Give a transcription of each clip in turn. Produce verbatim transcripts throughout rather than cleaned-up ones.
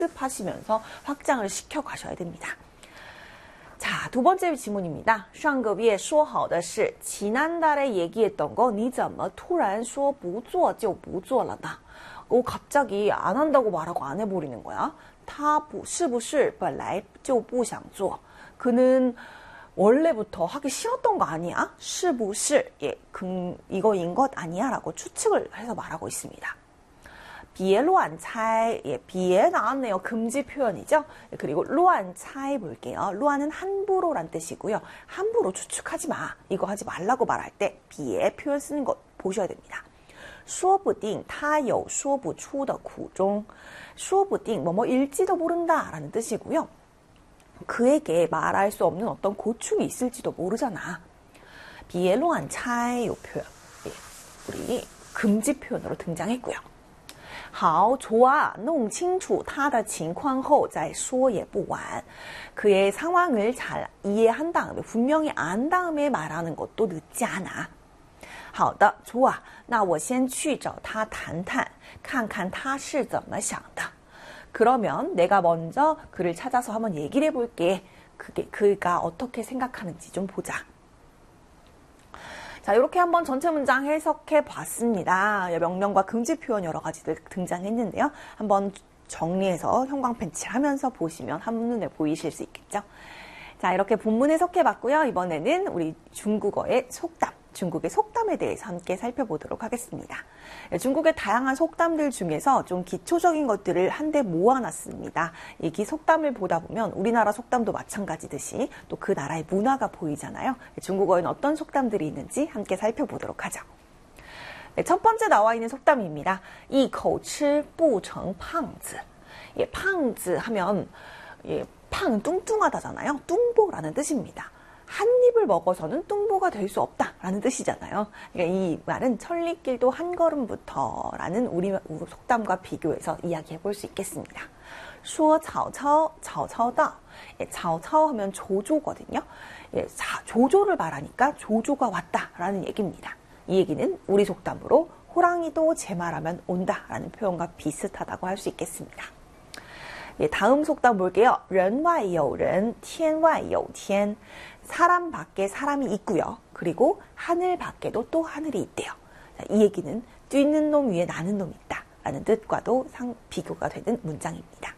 학습하시면서 확장을 시켜 가셔야 됩니다. 자, 두 번째 지문입니다. 上个月说好的事 지난달에 얘기했던 거 你怎么突然说不做就不做了呢? 오, 갑자기 안 한다고 말하고 안 해버리는 거야. 他不是不是本来就不想做 그는 원래부터 하기 싫었던 거 아니야? 是不是 예, 그, 이거인 것 아니야? 라고 추측을 해서 말하고 있습니다. 别乱猜 예, 别 나왔네요. 금지 표현이죠. 그리고 乱猜 볼게요. 乱은 함부로 란 뜻이고요. 함부로 추측하지 마. 이거 하지 말라고 말할 때 别 표현 쓰는 거 보셔야 됩니다. 说不定他有说不出的苦衷说不定뭐뭐 일지도 모른다 라는 뜻이고요. 그에게 말할 수 없는 어떤 고충이 있을지도 모르잖아. 别乱猜 요 표현 예, 우리 금지 표현으로 등장했고요. 好, 좋아. 弄清楚他的情况后再说也不晚. 그의 상황을 잘 이해한 다음에 분명히 안 다음에 말하는 것도 늦지 않아. 好的, 좋아. 那我先去找他谈谈看看他是怎么想的. 그러면 내가 먼저 그를 찾아서 한번 얘기를 해볼게. 그게 그가 어떻게 생각하는지 좀 보자. 자, 이렇게 한번 전체 문장 해석해 봤습니다. 명령과 금지 표현 여러 가지들 등장했는데요. 한번 정리해서 형광펜 칠하면서 보시면 한눈에 보이실 수 있겠죠. 자, 이렇게 본문 해석해 봤고요. 이번에는 우리 중국어의 속담, 중국의 속담에 대해서 함께 살펴보도록 하겠습니다. 중국의 다양한 속담들 중에서 좀 기초적인 것들을 한데 모아놨습니다. 이 속담을 보다 보면 우리나라 속담도 마찬가지듯이 또 그 나라의 문화가 보이잖아요. 중국어에는 어떤 속담들이 있는지 함께 살펴보도록 하죠. 네, 첫 번째 나와 있는 속담입니다. 一口吃不成胖子. 예, 胖子 하면 예, 팡 뚱뚱하다잖아요. 뚱보라는 뜻입니다. 한 입을 먹어서는 뚱보가 될 수 없다라는 뜻이잖아요. 그러니까 이 말은 천리길도 한 걸음부터라는 우리 속담과 비교해서 이야기해 볼 수 있겠습니다. 说曹操曹操到 예, 曹操 하면 조조거든요. 예, 자, 조조를 말하니까 조조가 왔다라는 얘기입니다. 이 얘기는 우리 속담으로 호랑이도 제 말하면 온다라는 표현과 비슷하다고 할 수 있겠습니다. 예, 다음 속담 볼게요. 人外有人天外有天. 사람 밖에 사람이 있고요. 그리고 하늘 밖에도 또 하늘이 있대요. 자, 이 얘기는 뛰는 놈 위에 나는 놈이 있다 라는 뜻과도 상, 비교가 되는 문장입니다.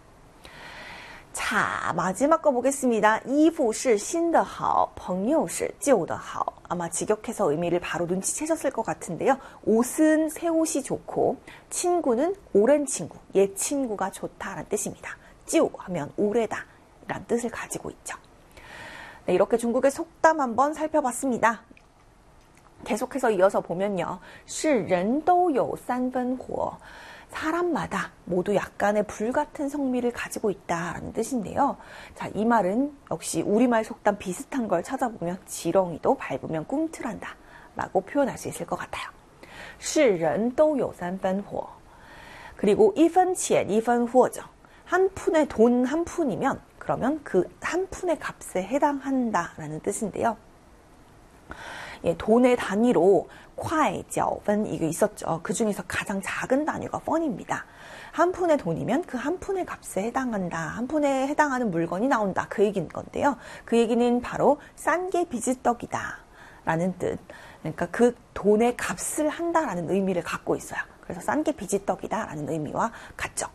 자, 마지막 거 보겠습니다. 衣服是新的好朋友是旧的好. 아마 직역해서 의미를 바로 눈치채셨을 것 같은데요. 옷은 새 옷이 좋고 친구는 오랜 친구, 옛 친구가 좋다라는 뜻입니다. 旧 하면 오래다 라는 뜻을 가지고 있죠. 네, 이렇게 중국의 속담 한번 살펴봤습니다. 계속해서 이어서 보면요. 是人都有三分火. 사람마다 모두 약간의 불같은 성미를 가지고 있다라는 뜻인데요. 자, 이 말은 역시 우리말 속담 비슷한 걸 찾아보면 지렁이도 밟으면 꿈틀한다 라고 표현할 수 있을 것 같아요. 是人都有三分火. 그리고 一分钱一分货죠. 한 푼의 돈 한 푼이면 그러면 그 한 푼의 값에 해당한다라는 뜻인데요. 예, 돈의 단위로 콰이, 쩌펀 이게 있었죠. 그 중에서 가장 작은 단위가 펀입니다. 한 푼의 돈이면 그 한 푼의 값에 해당한다. 한 푼에 해당하는 물건이 나온다. 그 얘기인 건데요. 그 얘기는 바로 싼 게 비지떡이다 라는 뜻. 그러니까 그 돈의 값을 한다라는 의미를 갖고 있어요. 그래서 싼 게 비지떡이다 라는 의미와 같죠.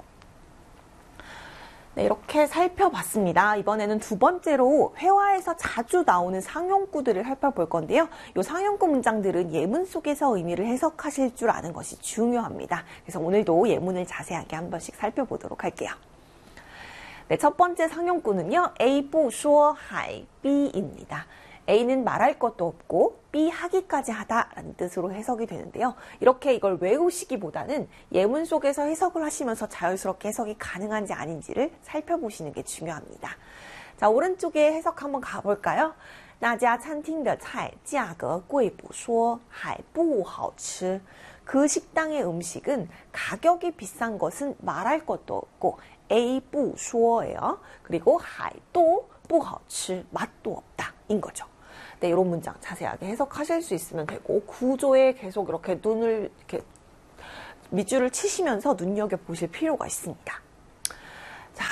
네, 이렇게 살펴봤습니다. 이번에는 두 번째로 회화에서 자주 나오는 상용구들을 살펴볼 건데요. 이 상용구 문장들은 예문 속에서 의미를 해석하실 줄 아는 것이 중요합니다. 그래서 오늘도 예문을 자세하게 한 번씩 살펴보도록 할게요. 네, 첫 번째 상용구는요. A 不说海 B입니다. A는 말할 것도 없고 B 하기까지 하다라는 뜻으로 해석이 되는데요. 이렇게 이걸 외우시기보다는 예문 속에서 해석을 하시면서 자연스럽게 해석이 가능한지 아닌지를 살펴보시는 게 중요합니다. 자, 오른쪽에 해석 한번 가볼까요? 那家餐厅的菜价格贵不说还不好吃. 그 식당의 음식은 가격이 비싼 것은 말할 것도 없고 A 不说예요. 그리고 还都不好吃, 맛도 없다 인 거죠. 네, 이런 문장 자세하게 해석하실 수 있으면 되고 구조에 계속 이렇게 눈을 이렇게 밑줄을 치시면서 눈여겨보실 필요가 있습니다. 자,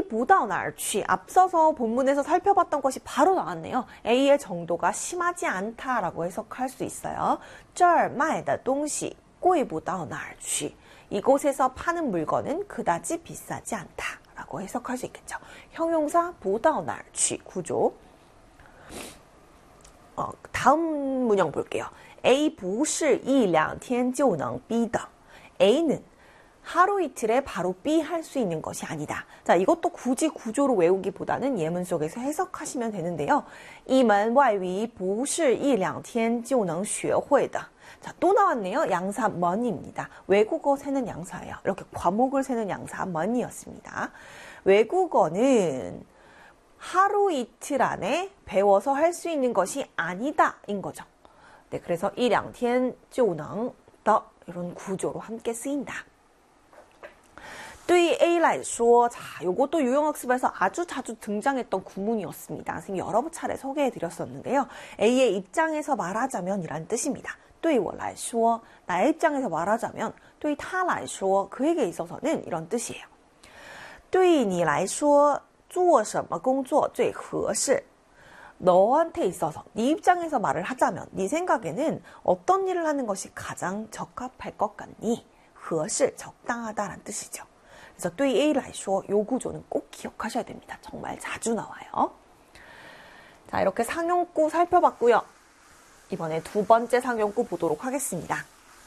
不到哪儿去 앞서서 본문에서 살펴봤던 것이 바로 나왔네요. A의 정도가 심하지 않다라고 해석할 수 있어요. 这儿卖的东西贵不到哪儿去 이곳에서 파는 물건은 그다지 비싸지 않다라고 해석할 수 있겠죠. 형용사 不到哪儿去 구조. 어, 다음 문형 볼게요. A 不是一两天就能逼的 A는 하루 이틀에 바로 B 할 수 있는 것이 아니다. 자, 이것도 굳이 구조로 외우기보다는 예문 속에서 해석하시면 되는데요. 一门外语不是一两天就能学会的 자, 또 나왔네요. 양사 mon입니다. 외국어 세는 양사예요. 이렇게 과목을 세는 양사 mon이었습니다. 외국어는 하루 이틀 안에 배워서 할 수 있는 것이 아니다 인 거죠. 네, 그래서 一两天就能的 이런 구조로 함께 쓰인다. 对于 A 来说, 자, 요것도 유형학습에서 아주 자주 등장했던 구문이었습니다. 선생님 여러 차례 소개해드렸었는데요. A의 입장에서 말하자면 이란 뜻입니다. 对我来说, 나의 입장에서 말하자면 对他来说, 그에게 있어서는 이런 뜻이에요. 对你来说做什么工作最合适 너한테 있어서 네 입장에서 말을 하자면 네 생각에는 어떤 일을 하는 것이 가장 적합할 것 같니? 合适 적당하다라는 뜻이죠. 그래서 对 A 来说, 요 구조는 꼭 기억하셔야 됩니다. 정말 자주 나와요. 자, 이렇게 상용구 살펴봤고요. 이번에 두 번째 상용구 보도록 하겠습니다.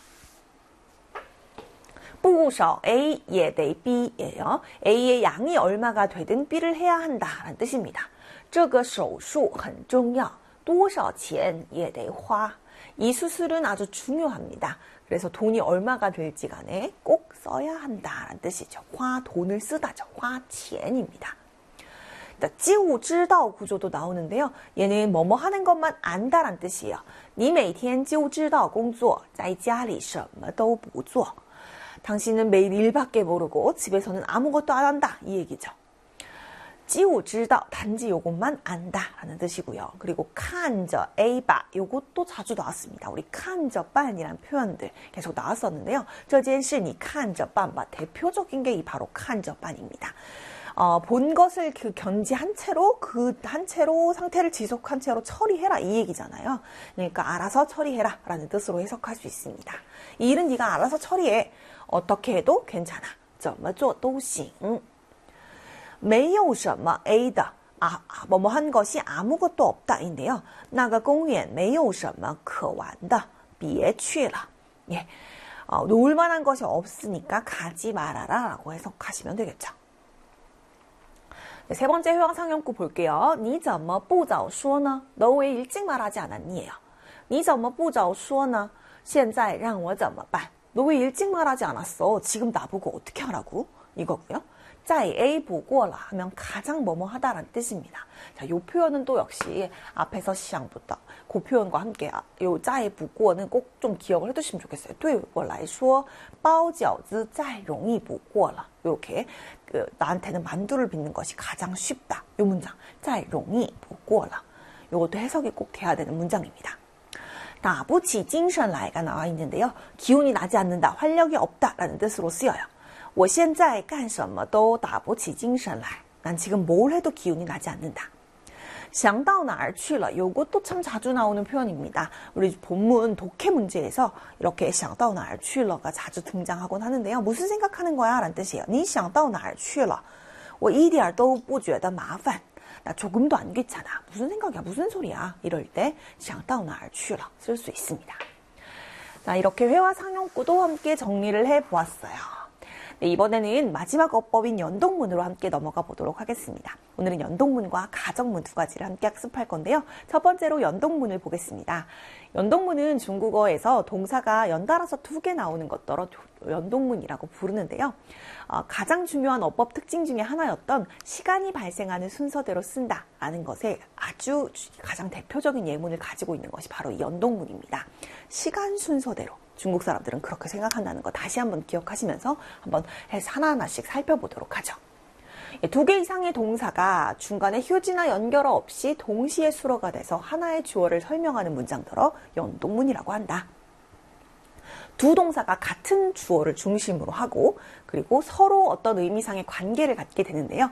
不少 A 也得 B예요. A의 양이 얼마가 되든 B를 해야 한다라는 뜻입니다. 这个手术很重要,多少钱也得花. 이 수술은 아주 중요합니다. 그래서 돈이 얼마가 될지 간에 꼭 써야 한다라는 뜻이죠. 화, 돈을 쓰다죠. 화, 钱입니다. 知物知道 구조도 나오는데요. 얘는 뭐뭐 하는 것만 안다란 뜻이에요. 你每天就知道工作,在家里什么都不做. 당신은 매일 일밖에 모르고 집에서는 아무것도 안 한다. 이 얘기죠. 知物知道 단지 요것만 안다라는 뜻이고요. 그리고 看着 A 吧 요것도 자주 나왔습니다. 우리 看着办이란 표현들 계속 나왔었는데요. 这件事你看着办吧 대표적인 게 이 바로 看着办입니다. 어, 본 것을 그 견지한 채로 그 한 채로 상태를 지속한 채로 처리해라 이 얘기잖아요. 그러니까 알아서 처리해라 라는 뜻으로 해석할 수 있습니다. 이 일은 네가 알아서 처리해. 어떻게 해도 괜찮아. 怎么做都行. 没有什么 A 的 아, 뭐뭐 한 것이 아무것도 없다인데요. 那个公园没有什么可玩的别去了. 예, 어, 놀 만한 것이 없으니까 가지 말아라 라고 해석하시면 되겠죠. 네, 세 번째 회화 상용구 볼게요. 你怎么不早说呢? 너 왜 일찍 말하지 않았니?예요. 你怎么不早说呢?现在让我怎么办? 너 왜 일찍 말하지 않았어? 지금 나보고 어떻게 하라고? 이거고요. 在 A 补过了 하면 가장 뭐뭐 하다라는 뜻입니다. 자, 요 표현은 또 역시 앞에서 시장부터 그 표현과 함께 요 在 补过는 꼭 좀 기억을 해두시면 좋겠어요. 对我来说包饺子再容易补过了. 요렇게 그, 나한테는 만두를 빚는 것이 가장 쉽다. 요 문장 再容易补过了. 요것도 해석이 꼭 돼야 되는 문장입니다. 打不起精神来가 나와 있는데요. 기운이 나지 않는다, 활력이 없다라는 뜻으로 쓰여요. 我现在干什么都打不起精神来. 난 지금 뭘 해도 기운이 나지 않는다. 想到哪儿去了 요것도 참 자주 나오는 표현입니다. 우리 본문 독해 문제에서 이렇게 想到哪儿去了가 자주 등장하곤 하는데요. 무슨 생각하는 거야? 라는 뜻이에요. 你想到哪儿去了我一点都不觉得麻烦. 나 조금도 안 귀찮아. 무슨 생각이야? 무슨 소리야? 이럴 때 想到哪儿去了 쓸 수 있습니다. 자, 이렇게 회화 상용구도 함께 정리를 해보았어요. 네, 이번에는 마지막 어법인 연동문으로 함께 넘어가 보도록 하겠습니다. 오늘은 연동문과 가정문 두 가지를 함께 학습할 건데요. 첫 번째로 연동문을 보겠습니다. 연동문은 중국어에서 동사가 연달아서 두 개 나오는 것더러 연동문이라고 부르는데요. 어, 가장 중요한 어법 특징 중에 하나였던 시간이 발생하는 순서대로 쓴다라는 것에 아주 가장 대표적인 예문을 가지고 있는 것이 바로 이 연동문입니다. 시간 순서대로. 중국 사람들은 그렇게 생각한다는 거 다시 한번 기억하시면서 한번 해서 하나하나씩 살펴보도록 하죠. 두 개 이상의 동사가 중간에 휴지나 연결어 없이 동시에 수로가 돼서 하나의 주어를 설명하는 문장들어 연동문이라고 한다. 두 동사가 같은 주어를 중심으로 하고 그리고 서로 어떤 의미상의 관계를 갖게 되는데요.